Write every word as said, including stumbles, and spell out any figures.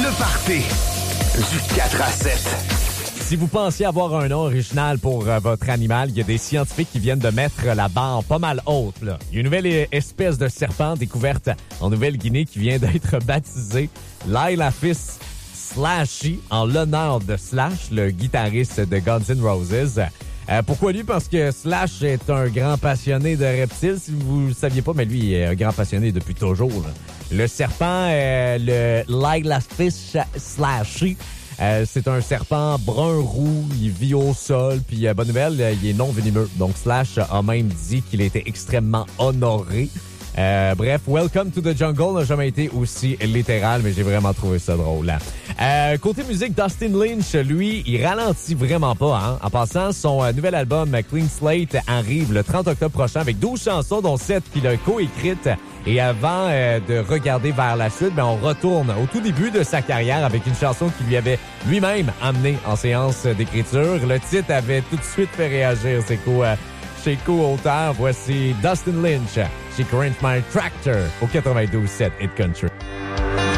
le party du quatre à sept. Si vous pensiez avoir un nom original pour euh, votre animal, il y a des scientifiques qui viennent de mettre la barre pas mal haute. Là. Il y a une nouvelle espèce de serpent découverte en Nouvelle-Guinée qui vient d'être baptisée Lailaphis Slashy en l'honneur de Slash, le guitariste de Guns N' Roses. Euh, pourquoi lui? Parce que Slash est un grand passionné de reptiles. Si vous le saviez pas, mais lui il est un grand passionné depuis toujours. Là. Le serpent, euh, le Lailaphis Slashy, Euh, c'est un serpent brun-roux, il vit au sol, puis euh, bonne nouvelle, euh, il est non venimeux. Donc Slash a même dit qu'il était extrêmement honoré. Euh, bref, Welcome to the Jungle n'a jamais été aussi littéral, mais j'ai vraiment trouvé ça drôle. Hein. Euh, côté musique, Dustin Lynch, lui, il ralentit vraiment pas. Hein. En passant, son euh, nouvel album Clean Slate arrive le trente octobre prochain avec douze chansons, dont sept qu'il a coécrites. Et avant euh, de regarder vers la suite, ben, on retourne au tout début de sa carrière avec une chanson qui lui avait lui-même amené en séance d'écriture. Le titre avait tout de suite fait réagir ses co- euh, chez co-auteurs. Voici Dustin Lynch, She Cranked My Tractor au quatre-vingt-douze sept Hit Country.